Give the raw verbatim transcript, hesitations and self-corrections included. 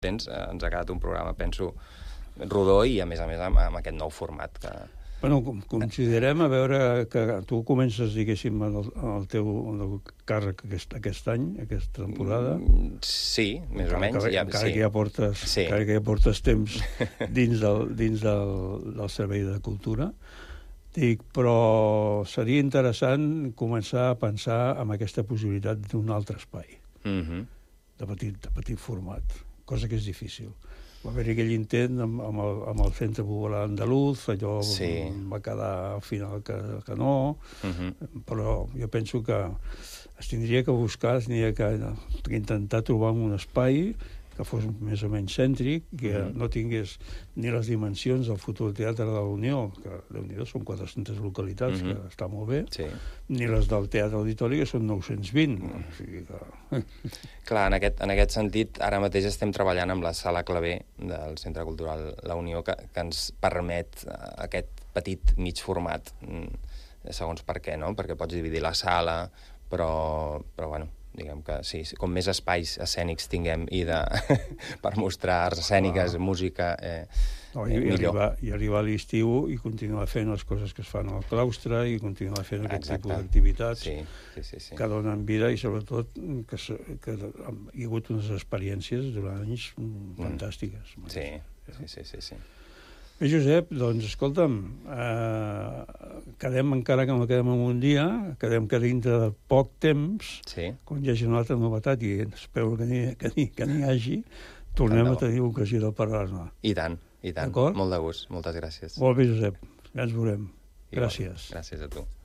Ens ha quedat un programa, penso, rodó i, a més a més, amb, amb aquest nou format que... Bueno, considerem a veure que tu comences, diguéssim, en el, en el teu en el càrrec aquest, aquest any, aquesta temporada. Sí, més o menys. Que, ja, encara, sí. que ja portes, sí. encara que ja portes temps dins del, dins del, del Servei de Cultura. Dic, però seria interessant començar a pensar en aquesta possibilitat d'un altre espai, Mm-hmm. de, petit, de petit format, cosa que és difícil. Va haver-hi aquell intent amb, amb, el, amb el Centre Popular Andaluz, allò Sí. va quedar al final que, que no, Mm-hmm. però jo penso que es tindria que buscar, es tindria que, que intentar trobar un espai que fos més o menys cèntric, que Mm-hmm. no tingués ni les dimensions del futur Teatre de la Unió, que Déu-n'hi-do, són quatre-centes localitats, Mm-hmm. que està molt bé, Sí. ni les del Teatre Auditori, que són nou-cents vint. Mm. O sigui que... Clar, en aquest, en aquest sentit, ara mateix estem treballant amb la Sala Clavé del Centre Cultural La Unió, que, que ens permet aquest petit mig format, segons per què, no? Perquè pots dividir la sala, però, però bueno, diguem que sí, com més espais escènics tinguem i de, per mostrar arts escèniques, ah. música, eh, no, eh, i, millor. arribar, I arribar a l'estiu i continuar fent les coses que es fan al claustre i continuar fent aquest Exacte. tipus d'activitats sí, sí, sí, sí. que donen vida i sobretot que, que hi ha hagut unes experiències durant anys mm. fantàstiques. Sí, sí, sí, sí, sí. Bé, Josep, doncs, escolta'm, eh, quedem encara que no quedem en un dia, quedem que dintre de poc temps, sí. quan hi hagi una altra novetat, i espero que n'hi que n'hi, que n'hi hagi, tornem a tenir ocasió de parlar-ne. I tant, i tant. Molt de gust. Moltes gràcies. Molt bé, Josep. Ja ens veurem. Gràcies. Gràcies a tu.